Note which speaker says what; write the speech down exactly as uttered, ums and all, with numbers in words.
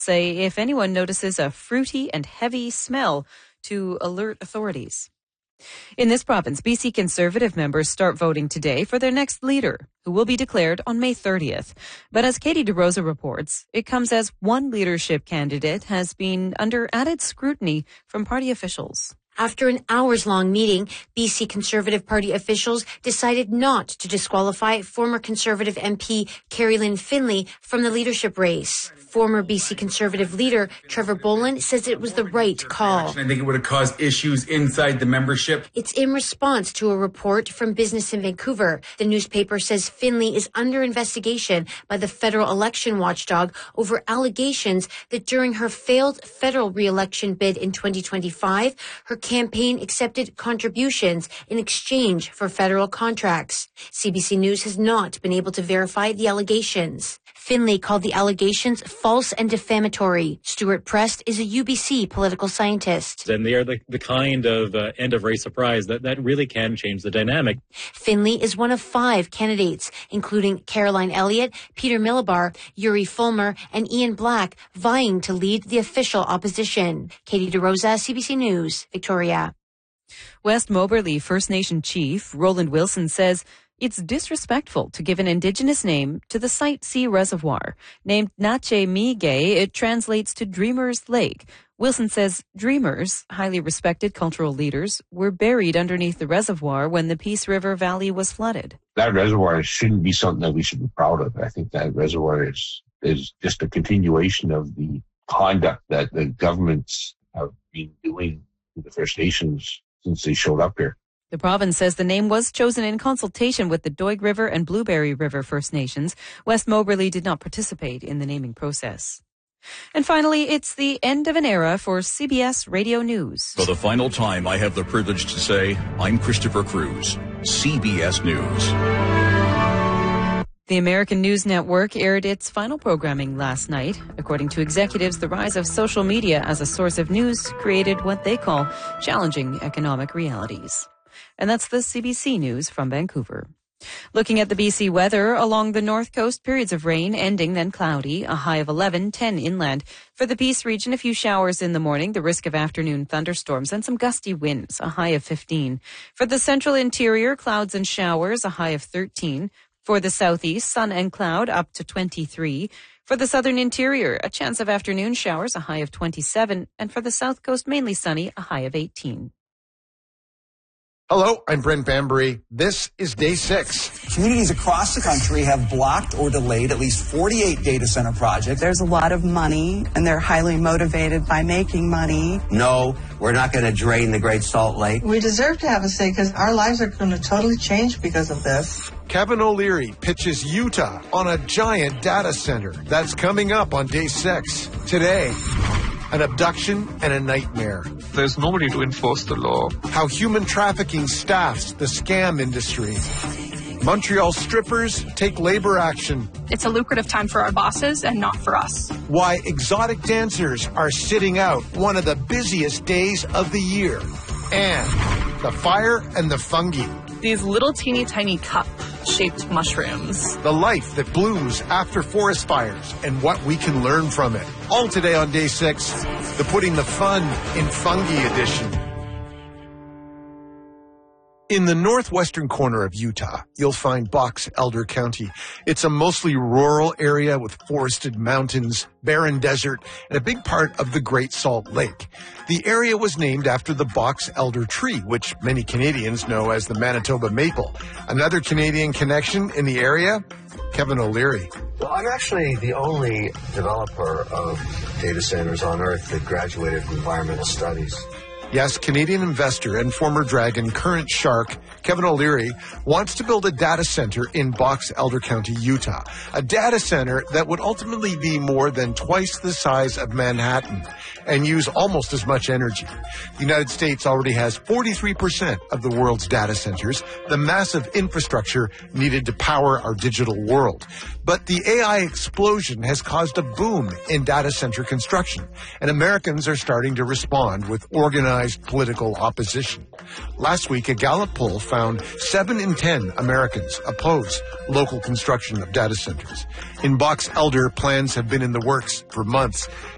Speaker 1: say if anyone notices a fruity and heavy smell to alert authorities. In this province, B C Conservative members start voting today for their next leader, who will be declared on May thirtieth. But as Katie DeRosa reports, it comes as one leadership candidate has been under added scrutiny from party officials.
Speaker 2: After an hours-long meeting, B C Conservative Party officials decided not to disqualify former Conservative M P Carrie Lynn Finlay from the leadership race. Former B C Conservative leader Trevor Boland says it was the right call.
Speaker 3: I think it would have caused issues inside the membership.
Speaker 2: It's in response to a report from Business in Vancouver. The newspaper says Finlay is under investigation by the federal election watchdog over allegations that during her failed federal re-election bid in twenty twenty-five, her campaign accepted contributions in exchange for federal contracts. C B C News has not been able to verify the allegations. Finlay called the allegations false and defamatory. Stuart Prest is a U B C political scientist.
Speaker 4: And they are the, the kind of uh, end-of-race surprise that, that really can change the dynamic.
Speaker 2: Finlay is one of five candidates, including Caroline Elliott, Peter Millibar, Yuri Fulmer, and Ian Black, vying to lead the official opposition. Katie DeRosa, C B C News, Victoria.
Speaker 1: West Moberly First Nation Chief Roland Wilson says it's disrespectful to give an Indigenous name to the Site C Reservoir. Named Nache Mige, it translates to Dreamers Lake. Wilson says dreamers, highly respected cultural leaders, were buried underneath the reservoir when the Peace River Valley was flooded.
Speaker 5: That reservoir shouldn't be something that we should be proud of. I think that reservoir is, is just a continuation of the conduct that the governments have been doing to the First Nations since they showed up here.
Speaker 1: The province says the name was chosen in consultation with the Doig River and Blueberry River First Nations. West Moberly did not participate in the naming process. And finally, it's the end of an era for C B S Radio News.
Speaker 6: For the final time, I have the privilege to say, I'm Christopher Cruz, C B S News.
Speaker 1: The American News Network aired its final programming last night. According to executives, the rise of social media as a source of news created what they call challenging economic realities. And that's the C B C News from Vancouver. Looking at the B C weather, along the north coast, periods of rain, ending then cloudy, a high of eleven, ten inland. For the Peace region, a few showers in the morning, the risk of afternoon thunderstorms and some gusty winds, a high of fifteen. For the central interior, clouds and showers, a high of thirteen. For the southeast, sun and cloud, up to twenty-three. For the southern interior, a chance of afternoon showers, a high of twenty-seven. And for the south coast, mainly sunny, a high of eighteen.
Speaker 7: Hello, I'm Brent Bambury. This is day six.
Speaker 8: Communities across the country have blocked or delayed at least forty-eight data center projects.
Speaker 9: There's a lot of money, and they're highly motivated by making money.
Speaker 10: No, we're not going to drain the Great Salt Lake.
Speaker 11: We deserve to have a say because our lives are going to totally change because of this.
Speaker 7: Kevin O'Leary pitches Utah on a giant data center. That's coming up on day six. Today, an abduction and a nightmare.
Speaker 12: There's nobody to enforce the law.
Speaker 7: How human trafficking staffs the scam industry. Montreal strippers take labor action.
Speaker 13: It's a lucrative time for our bosses and not for us.
Speaker 7: Why exotic dancers are sitting out one of the busiest days of the year. And the fire and the fungi.
Speaker 13: These little teeny tiny cup-shaped mushrooms.
Speaker 7: The life that blooms after forest fires and what we can learn from it. All today on day six, the Putting the Fun in Fungi edition. In the northwestern corner of Utah, you'll find Box Elder County. It's a mostly rural area with forested mountains, barren desert, and a big part of the Great Salt Lake. The area was named after the box elder tree, which many Canadians know as the Manitoba maple. Another Canadian connection in the area? Kevin O'Leary.
Speaker 14: Well, I'm actually the only developer of data centers on Earth that graduated from environmental studies.
Speaker 7: Yes, Canadian investor and former Dragon current Shark, Kevin O'Leary, wants to build a data center in Box Elder County, Utah. A data center that would ultimately be more than twice the size of Manhattan and use almost as much energy. The United States already has forty-three percent of the world's data centers, the massive infrastructure needed to power our digital world. But the A I explosion has caused a boom in data center construction, and Americans are starting to respond with organized political opposition. Last week, a Gallup poll found seven in ten Americans oppose local construction of data centers. In Box Elder, plans have been in the works for months.